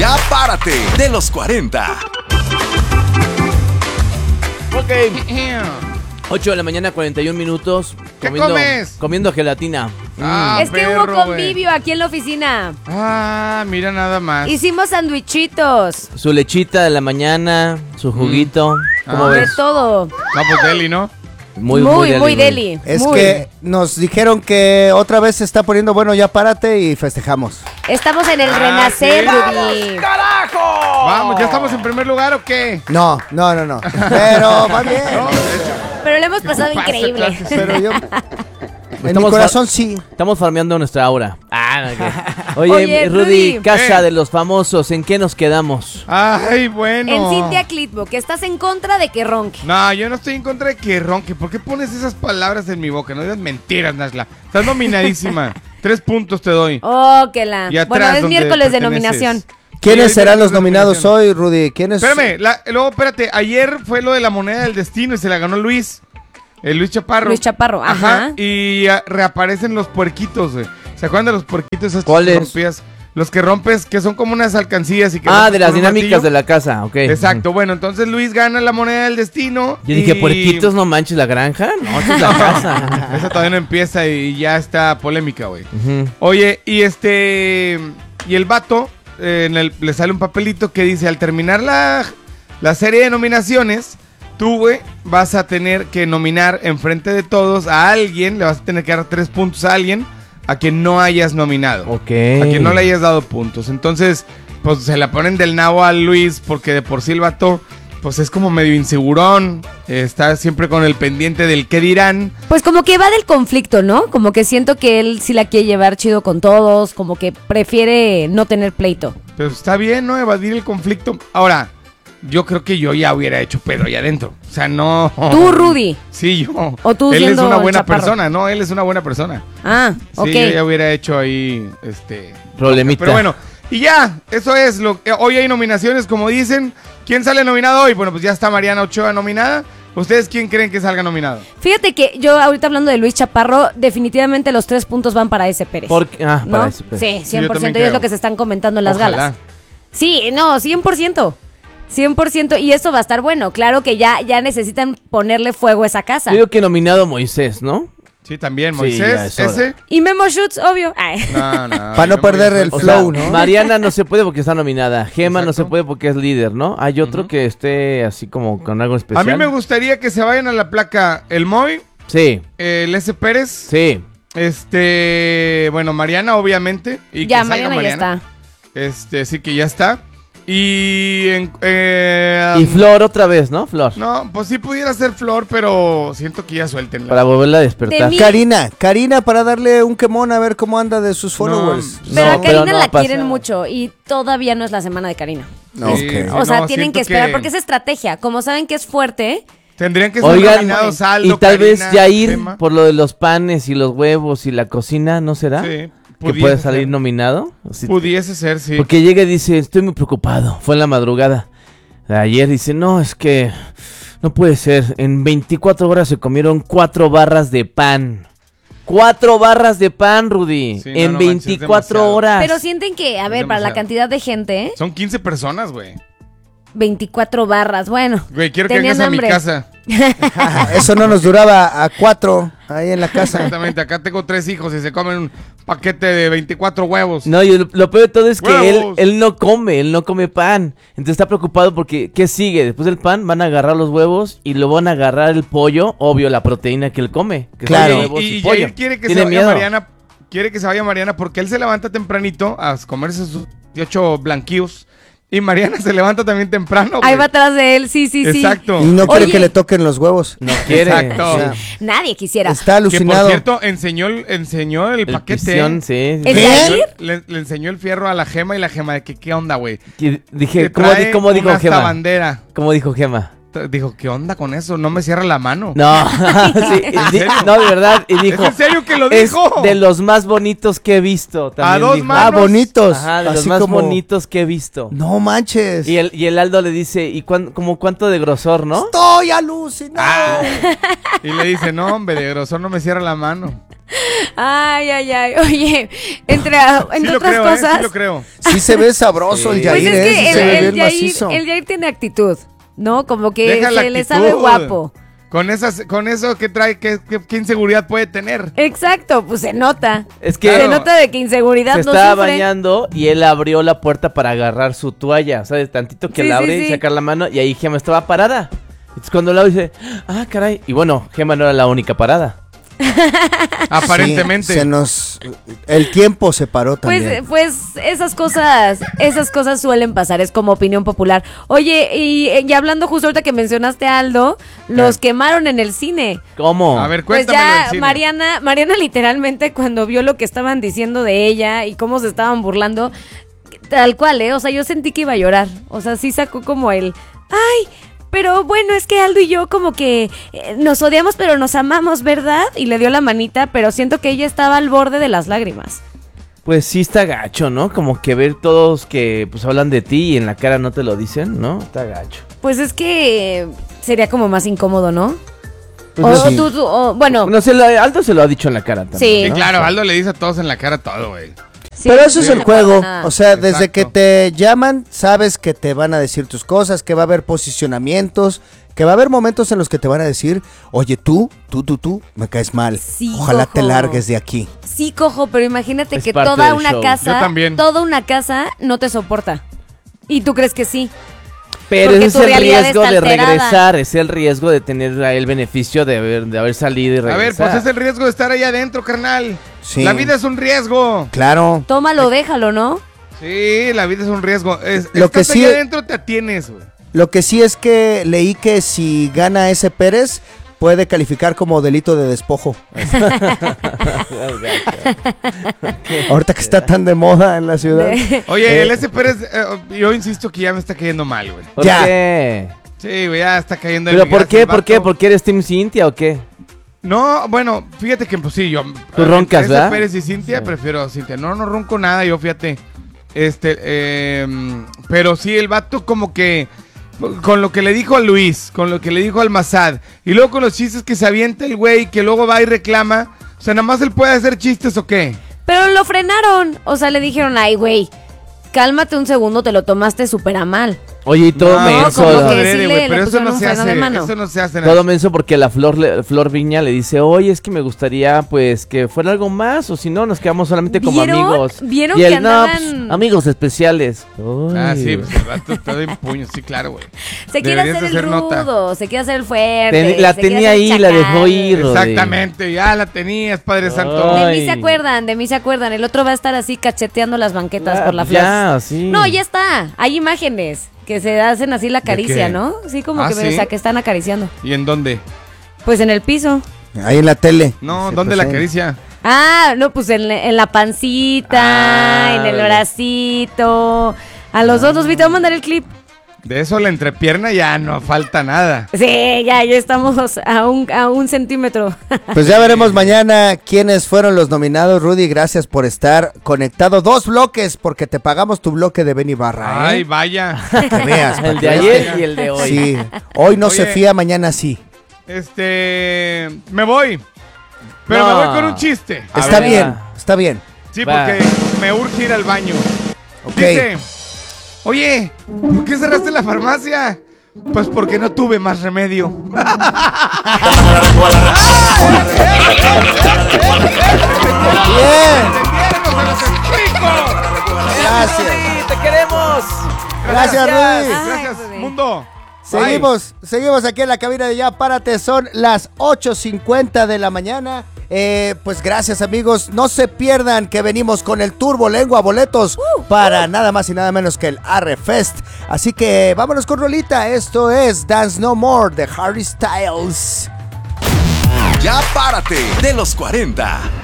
Ya Párate, de los 40. Ok. 8 de la mañana, 41 minutos. ¿Qué comes? Comiendo gelatina. Es que hubo convivio aquí en la oficina. Mira nada más. Hicimos sandwichitos. Su lechita de la mañana, su juguito. ¿Cómo De ves? todo. No, pues deli, ¿no? Muy deli. Es Muy. que nos dijeron que otra vez se está poniendo bueno, ya párate y festejamos. Estamos en el renacer, ¿sí? Rudy. ¡Carajo! Vamos, ¿ya estamos en primer lugar o qué? No. Pero va bien. No, de hecho. Pero lo hemos pasado Pasa, increíble. claro que sí. Pero yo... En mi Estamos corazón sí. Estamos farmeando nuestra aura. Oye, Oye, Rudy, Rudy. casa de los famosos, ¿en qué nos quedamos? Ay, bueno. En Cintia Clitbo, que estás en contra de que ronque. No, yo no estoy en contra de que ronque. ¿Por qué pones esas palabras en mi boca? No digas mentiras, Nashla. Estás nominadísima. 3 puntos te doy. Oh, que la. Y atrás, Bueno, es donde miércoles de perteneces. nominación. ¿Quiénes Sí, serán ahí los viene la nominados nominación. hoy, Rudy? ¿Quiénes? Espérame, luego espérate. Ayer fue lo de la moneda del destino y se la ganó Luis. Luis Chaparro. Luis Chaparro, ajá. Y reaparecen los puerquitos, güey. ¿Se acuerdan de los puerquitos esos ¿Cuáles? que rompías? Los que rompes, que son como unas alcancías y que Ah, rompes de las con un dinámicas martillo. de la casa, ok. Exacto, bueno, entonces Luis gana la moneda del destino. Yo dije, puerquitos, no manches la granja. No, esa es la casa. Esa todavía no empieza y ya está polémica, güey. Ujú. Oye, y el vato, le sale un papelito que dice, al terminar la serie de nominaciones, tú, güey, vas a tener que nominar enfrente de todos a alguien, le vas a tener que dar 3 puntos a alguien a quien no hayas nominado. Ok. A quien no le hayas dado puntos. Entonces, pues se la ponen del nabo a Luis porque de por sí el vato, pues es como medio insegurón, está siempre con el pendiente del qué dirán. Pues como que va del conflicto, ¿no? Como que siento que él sí la quiere llevar chido con todos, como que prefiere no tener pleito. Pero está bien, ¿no? Evadir el conflicto. Ahora, yo creo que yo ya hubiera hecho pedo ahí adentro. O sea, no. Tú, Rudy. Sí, yo. O tú Él es siendo una el buena chaparro. persona, ¿no? Él es una buena persona. Ah, Sí, ok. yo ya hubiera hecho ahí, Problemita. Pero bueno, y ya, eso es lo que hoy hay nominaciones, como dicen. ¿Quién sale nominado hoy? Bueno, pues ya está Mariana Ochoa nominada. ¿Ustedes quién creen que salga nominado? Fíjate que yo ahorita hablando de Luis Chaparro, definitivamente los 3 puntos van para ese Pérez. Para ¿no? ese Pérez. Sí, Sí, yo 100%. también Y es creo. lo que se están comentando en las Ojalá. galas. Sí, no, 100%. 100%. Y eso va a estar bueno. Claro que ya necesitan ponerle fuego a esa casa. Yo digo que nominado Moisés, ¿no? Sí, también, Sí, Moisés, ya es hora. ese. Y Memo Schutz, obvio. Ay. No, Para no perder el O sea, flow, ¿no? Mariana no se puede porque está nominada. Gema no se Exacto. puede porque es líder, ¿no? Hay otro que esté así como con algo especial. A mí me gustaría que se vayan a la placa el Moy, Sí, el S. Pérez, sí. bueno, Mariana, obviamente. Y Ya, que salga Mariana ya está. Sí que ya está. Y Y Flor otra vez, ¿no? Flor. No, pues sí pudiera ser Flor, pero siento que ya suelten. Para volverla a despertar. De mí- Karina, para darle un quemón a ver cómo anda de sus followers. Pero No, a pero Karina no la pasa. quieren mucho y todavía no es la semana de Karina. No, Sí, ok. O sea, no, tienen siento que esperar porque es estrategia. Como saben que es fuerte, Tendrían que ser Oigan, nominados Aldo, y tal vez Karina, ya ir Gema. por lo de los panes y los huevos y la cocina, ¿no será? Sí, Que pudiese puede salir ser. nominado. Sí. Pudiese ser, sí. Porque llega y dice, estoy muy preocupado. Fue en la madrugada. Ayer dice, no, es que no puede ser. En 24 horas se comieron 4 barras de pan. 4 barras de pan, Rudy. Sí, en no manches, 24 demasiado. horas. pero sienten que, a ver, para la demasiado. cantidad de gente, Son 15 personas, güey. 24 barras, bueno. Güey, quiero que tenían vengas a mi hambre. casa. Eso no nos duraba a 4 ahí en la casa. Exactamente, acá tengo 3 hijos y se comen un paquete de 24 huevos. No, y lo peor de todo es que ¡Huevos! él no come pan. Entonces está preocupado porque, ¿qué sigue? Después del pan van a agarrar los huevos y lo van a agarrar el pollo, obvio, la proteína que él come. Que son Claro. huevos Y pollo. Jair quiere que se Tiene vaya miedo. Mariana. Quiere que se vaya Mariana porque él se levanta tempranito a comerse sus 18 blanquillos. Y Mariana se levanta también temprano. Ahí güey. va atrás de él, sí. Exacto. Y no quiere Oye. que le toquen los huevos. No quiere. Exacto. O sea, Nadie quisiera. está Que por alucinado. cierto, enseñó el El paquete. pistión, sí. ¿El ¿Qué? Jair? Le enseñó el fierro a la Gema y la Gema de que qué onda, güey. Que dije, Que ¿cómo, trae cómo dijo una hasta Gema? bandera. ¿Cómo dijo Gema? Dijo, ¿qué onda con eso? No me cierra la mano. No, sí, serio? no, de verdad. Y dijo, ¿Es en serio que lo es dijo? de los más bonitos que he visto. También dos dijo. manos. Bonitos. Ajá, de los así más como- bonitos que he visto. No manches. Y el Aldo le dice, ¿y como cuánto de grosor, no? Estoy alucinado. Y le dice, no, hombre, de grosor no me cierra la mano. Ay. Oye, entre Sí lo otras creo, cosas. sí lo creo. Sí se ve sabroso el Pues Yair, es sí que se ve bien el macizo. Yair tiene actitud, ¿no? Como que Deja la se le actitud. sabe guapo. Con eso que trae, ¿qué inseguridad puede tener? Exacto, pues se nota. Es que Se Claro. nota de que inseguridad se no estaba sufre. bañando y él abrió la puerta para agarrar su toalla, ¿sabes? Tantito que Sí, la sí, abre y sí. sacar la mano y ahí Gema estaba parada. Entonces cuando la dice, ah, caray. Y bueno, Gema no era la única parada. Aparentemente. Sí, el tiempo se paró también. Pues esas cosas suelen pasar, es como opinión popular. Oye, y hablando justo ahorita que mencionaste a Aldo, los quemaron en el cine. ¿Cómo? A ver, Pues cuéntamelo ya del cine. Mariana literalmente cuando vio lo que estaban diciendo de ella y cómo se estaban burlando, tal cual, o sea, yo sentí que iba a llorar. O sea, sí sacó como el, ay, pero bueno, es que Aldo y yo como que nos odiamos pero nos amamos, ¿verdad? Y le dio la manita, pero siento que ella estaba al borde de las lágrimas. Pues sí está gacho, ¿no? Como que ver todos que pues hablan de ti y en la cara no te lo dicen, ¿no? Está gacho. Pues es que sería como más incómodo, ¿no? Pues O sí. bueno, No, Aldo se lo ha dicho en la cara también. Sí. Sí, ¿no? claro, Aldo le dice a todos en la cara todo, güey. sí, Pero eso es no el le juego, pasa nada. o sea, desde Exacto. que te llaman, sabes que te van a decir tus cosas, que va a haber posicionamientos, que va a haber momentos en los que te van a decir, oye, tú, me caes mal, Sí, ojalá te cojo. largues de aquí. Sí, cojo, pero imagínate Es que parte toda del una show. Yo casa, también. toda una casa no te soporta. Y tú crees que sí. Pero Porque ese tu es el realidad riesgo está de alterada. regresar, es el riesgo de tener el beneficio de haber salido y A ver, regresar. pues es el riesgo de estar ahí adentro, carnal. Sí. La vida es un riesgo. Claro, Tómalo, déjalo, ¿no? Sí, la vida es un riesgo. Lo que Estás sí- ahí adentro, te atienes, güey. lo que sí es que leí que si gana ese Pérez, puede calificar como delito de despojo. Ahorita que está tan de moda en la ciudad. Oye, el S. Pérez, yo insisto que ya me está cayendo mal, güey. ¿Por Ya. qué? Sí, güey, ya está cayendo ¿Pero en por mi qué? gracia el ¿Por qué? vato. ¿Por qué eres Team Cintia o qué? No, bueno, fíjate que pues sí, yo... Tú roncas, entre ¿verdad? Pérez y Cintia, Sí. prefiero a Cintia. No ronco nada, yo fíjate. Pero sí, el vato como que... Con lo que le dijo a Luis, con lo que le dijo al Mazad, y luego con los chistes que se avienta el güey, que luego va y reclama. O sea, nada más él puede hacer chistes o qué. Pero lo frenaron. O sea, le dijeron, ay, güey, cálmate un segundo, te lo tomaste súper a mal. Oye, y todo No, menso. como no, que adrede, sí güey, le pero eso pusieron no un se freno de hace, mano. eso no se hace. Todo menso porque la Flor Viña le dice, oye, es que me gustaría pues que fuera algo más o si no nos quedamos solamente como ¿Vieron? amigos. ¿Vieron y que él, no, andaban- pues, amigos especiales. Ah, Ay. sí, pues el vato todo en puño, sí, claro, güey. Se quiere Deberías hacer de el hacer nota. rudo, se quiere hacer el fuerte. La se quiere tenía hacer ahí, el la chacal. dejó ir. Rodri. Exactamente, ya la tenías, Padre Santo. Ay. De mí se acuerdan. El otro va a estar así cacheteando las banquetas Ah, por la flor. ya, sí. No, ya está. Hay imágenes que se hacen así la caricia, qué? ¿no? Sí, como Ah, que, ¿sí? o sea, que están acariciando. ¿Y en dónde? Pues en el piso. Ahí en la tele. No, Sí, ¿dónde pues, la ahí. caricia? Ah, no, pues en la pancita, Ah, en el vale. bracito. A los dos, te voy a mandar el clip. De eso la entrepierna ya no falta nada. Sí, ya estamos a un centímetro. Pues ya veremos mañana quiénes fueron los nominados. Rudy, gracias por estar conectado. 2 bloques, porque te pagamos tu bloque de Benny Barra. Ay, vaya. Para que veas. para El que de veas ayer que- y el de hoy. Sí, hoy no se Oye. fía, mañana sí. Me voy. Pero me No. voy con un chiste. A Está ver, bien, va. está bien. Sí, Va. porque me urge ir al baño. Ok. Dice, oye, ¿por qué cerraste la farmacia? Pues porque no tuve más remedio. Bien, ¿Entendieron o se los explico? gracias. Sí, te queremos. Gracias, Rudy. Gracias, Ay, bebé. mundo. Seguimos aquí en la cabina de Ya Párate. Son las 8:50 de la mañana. Pues gracias, amigos. No se pierdan que venimos con el Turbo Lengua boletos para nada más y nada menos que el Arre Fest. Así que vámonos con rolita. Esto es Dance No More de Harry Styles. Ya párate de los 40.